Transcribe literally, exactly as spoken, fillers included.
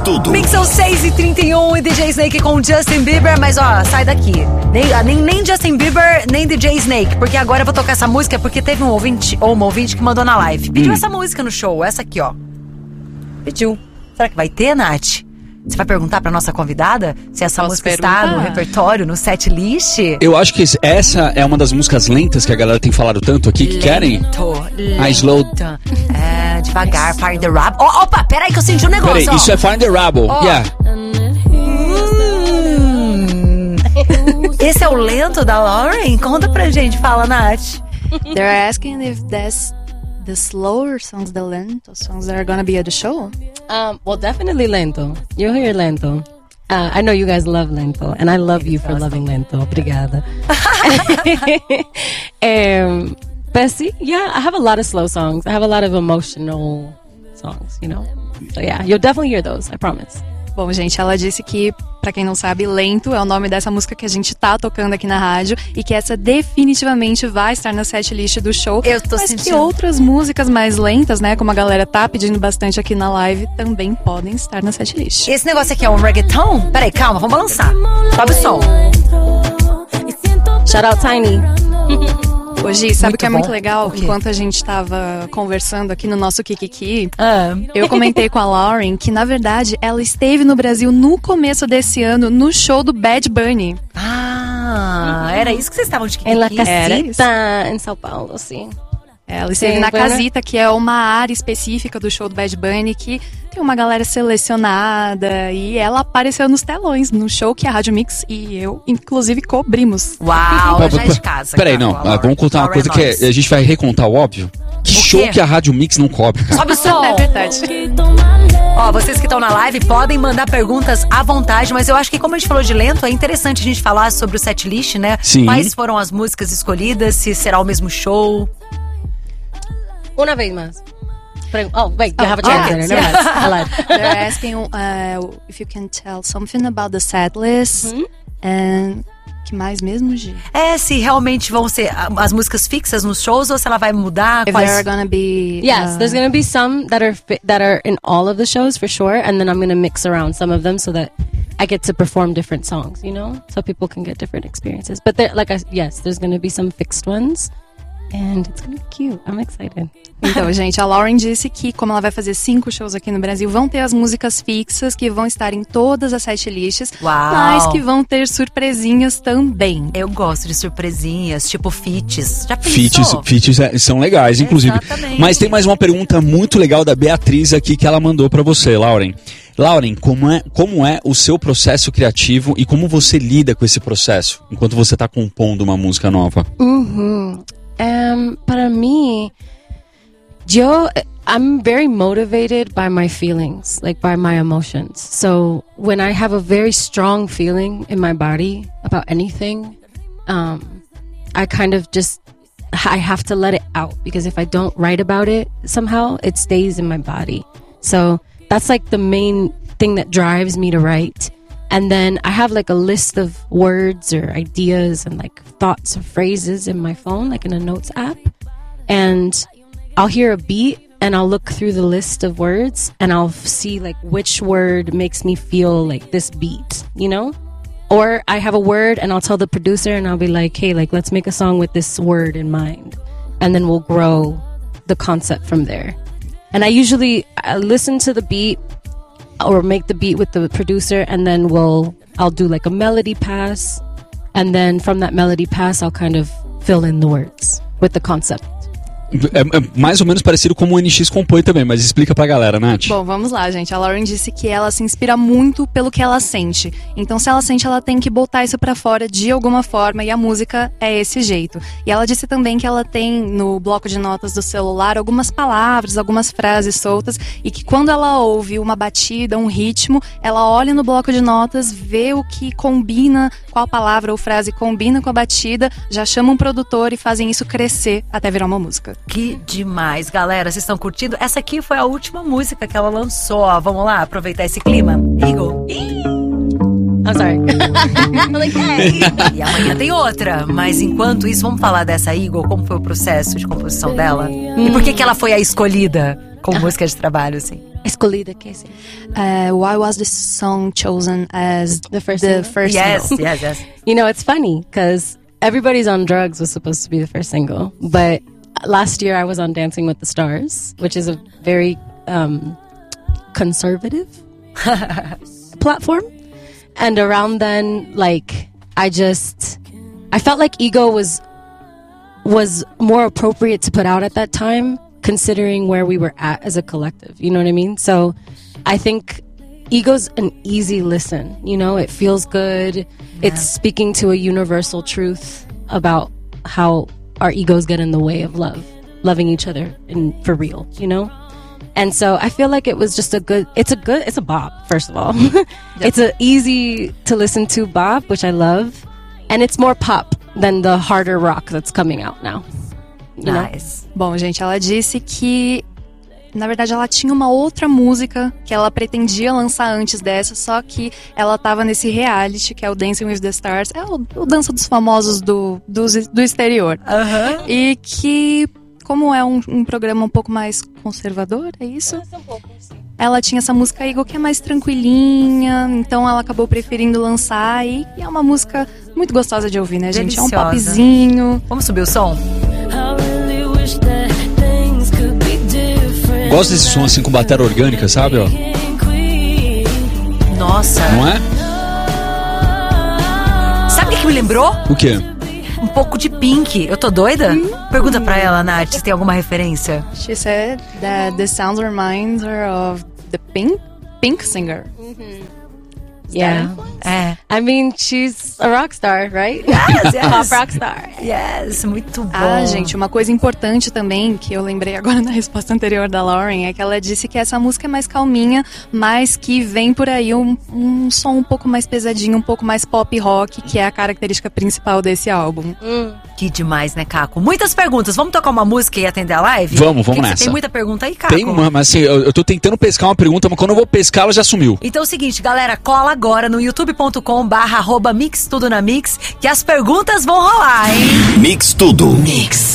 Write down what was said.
tudo. Mixão seis e trinta e um e D J Snake com Justin Bieber. Mas ó, sai daqui. Nem, nem, nem Justin Bieber, nem D J Snake. Porque agora eu vou tocar essa música porque teve um ouvinte, ou uma ouvinte que mandou na live. Pediu hum. essa música no show, essa aqui, ó. Pediu. Será que vai ter, Nath? Você vai perguntar pra nossa convidada se essa Posso música perguntar? está no repertório, no set list? Eu acho que essa é uma das músicas lentas que a galera tem falado tanto aqui, que lento, querem. Lento, a slow. É, devagar, Find the Rebel. Oh, opa, peraí que eu senti um negócio. Peraí, isso é Find the Rebel, oh. yeah. Hum. Esse é o lento da Lauren? Conta pra gente, fala, Nath. They're asking if that's the slower songs, the lento songs that are gonna be at the show? Um, well, definitely lento. You'll hear lento. Uh, I know you guys love lento, and I love you for loving lento. Obrigada. um, but see, yeah, I have a lot of slow songs. I have a lot of emotional songs, you know? So yeah, you'll definitely hear those, I promise. Bom, gente, ela disse que, pra quem não sabe, Lento é o nome dessa música que a gente tá tocando aqui na rádio e que essa definitivamente vai estar na setlist do show. Eu tô mas sentindo. que outras músicas mais lentas, né, como a galera tá pedindo bastante aqui na live, também podem estar na setlist. Esse negócio aqui é um reggaeton? Peraí, calma, vamos balançar. Sobe o som. Shout out Tiny. Ô Gi, sabe o que é bom. muito legal? O Enquanto a gente tava conversando aqui no nosso Kikiki, Ah. eu comentei com a Lauren que, na verdade, ela esteve no Brasil no começo desse ano, no show do Bad Bunny. Ah, era isso que vocês estavam de Em La Kikiki? Era isso. Casita, em São Paulo, sim. Ela esteve Sim, na foi, né? Casita, que é uma área específica do show do Bad Bunny, que tem uma galera selecionada, e ela apareceu nos telões, no show que a Rádio Mix e eu, inclusive, cobrimos. Uau, já é de casa. Peraí, cara, não, Lauren. vamos contar uma Lauren coisa que Noyes. é, a gente vai recontar o óbvio. Que O show quê? que a Rádio Mix não cobre, cara. Sobe o som. É verdade. Ó, vocês que estão na live podem mandar perguntas à vontade, mas eu acho que como a gente falou de lento, é interessante a gente falar sobre o setlist, né? Sim. Quais foram as músicas escolhidas, se será o mesmo show. Uma vez mais. Pre- Oh, wait, you Oh, have a yeah, translator. Never mind. I lied. They're asking uh, if you can tell something about the set list. Uhum. And... que mais mesmo, Gi? É, se realmente vão ser ah, as músicas fixas nos shows ou se ela vai mudar. If Quais... there are gonna be... Yes, uh, there's gonna be some that are fi- that are in all of the shows for sure, and then I'm gonna mix around some of them so that I get to perform different songs, you know, so people can get different experiences. But there, like I yes, there's gonna be some fixed ones, and it's gonna be cute. I'm excited. Então, gente, a Lauren disse que, como ela vai fazer cinco shows aqui no Brasil, vão ter as músicas fixas que vão estar em todas as setlists, Uau. mas que vão ter surpresinhas também. Eu gosto de surpresinhas, tipo feats. Já pensou? Feats, feats é- são legais, inclusive. Exatamente. Mas tem mais uma pergunta muito legal da Beatriz aqui que ela mandou pra você, Lauren. Lauren, como é, como é o seu processo criativo e como você lida com esse processo enquanto você tá compondo uma música nova? Mm-hmm. Um, para mí, yo, I'm very motivated by my feelings, like by my emotions. So when I have a very strong feeling in my body about anything, um, I kind of just, I have to let it out, because if I don't write about it, somehow it stays in my body. So that's like the main thing that drives me to write. And then I have like a list of words or ideas and like thoughts or phrases in my phone, like in a notes app. And I'll hear a beat and I'll look through the list of words and I'll f- see like which word makes me feel like this beat, you know? Or I have a word and I'll tell the producer and I'll be like, hey, like let's make a song with this word in mind. And then we'll grow the concept from there. And I usually I listen to the beat or make the beat with the producer, and then we'll I'll do like a melody pass, and then from that melody pass I'll kind of fill in the words with the concept. É, é mais ou menos parecido como o N X compõe também, mas explica pra galera, Nath. Bom, vamos lá, gente. A Lauren disse que ela se inspira muito pelo que ela sente. Então, se ela sente, ela tem que botar isso pra fora de alguma forma, e a música é esse jeito. E ela disse também que ela tem no bloco de notas do celular algumas palavras, algumas frases soltas, e que quando ela ouve uma batida, um ritmo, ela olha no bloco de notas, vê o que combina, qual palavra ou frase combina com a batida, já chama um produtor e fazem isso crescer até virar uma música. Que demais, galera. Vocês estão curtindo? Essa aqui foi a última música que ela lançou. Ó, vamos lá, aproveitar esse clima. Eagle. I'm sorry. I'm like, hey. E amanhã tem outra. Mas enquanto isso, vamos falar dessa Eagle. Como foi o processo de composição dela? E por que que ela foi a escolhida como música de trabalho, assim? Escolhida, que é Uh, why was this song chosen as The first the single? first Yes, single? yes, yes. You know, it's funny because Everybody's on Drugs was supposed to be the first single, but last year I was on Dancing with the Stars, which is a very um, conservative platform. And around then, like, I just, I felt like Ego was was more appropriate to put out at that time, considering where we were at as a collective. You know what I mean? So I think Ego's an easy listen. You know, it feels good. Yeah. It's speaking to a universal truth about how our egos get in the way of love, loving each other and for real, you know? And so I feel like it was just a good, it's a good, it's a bop, first of all. Yep. It's an easy to listen to bop, which I love. And it's more pop than the harder rock that's coming out now. You Nice. Know? Bom, gente, ela disse que, na verdade, ela tinha uma outra música que ela pretendia lançar antes dessa, só que ela tava nesse reality, que é o Dancing with the Stars, é o, o Dança dos Famosos do, do, do exterior. Aham. E que, como é um, um programa um pouco mais conservador, é isso? Um pouco, sim. Ela tinha essa música Ego que é mais tranquilinha, então ela acabou preferindo lançar, e é uma música muito gostosa de ouvir, né, gente? Deliciosa. É um popzinho. Vamos subir o som? Gosto desse som assim com bateria orgânica, sabe? Ó. Nossa. Não é? Sabe o que me lembrou? O quê? Um pouco de Pink. Eu tô doida? Hum. Pergunta pra ela, Nath, se tem alguma referência. She said that the sounds remind her of the Pink, Pink singer. Yeah. É. I mean, she's a rock star, right? Yes, yes. Pop rock star. Yes, muito bom. Ah, gente, uma coisa importante também, que eu lembrei agora na resposta anterior da Lauren, é que ela disse que essa música é mais calminha, mas que vem por aí um, um som um pouco mais pesadinho, um pouco mais pop rock, que é a característica principal desse álbum. Mm. Que demais, né, Caco? Muitas perguntas. Vamos tocar uma música e atender a live? Vamos, vamos Que que nessa. Você tem muita pergunta aí, Caco? Tem uma, mas assim, eu, eu tô tentando pescar uma pergunta, mas quando eu vou pescar, ela já sumiu. Então é o seguinte, galera, cola agora no youtube ponto com barra arroba mix tudo na mix, que as perguntas vão rolar, hein? Mix Tudo. Mix.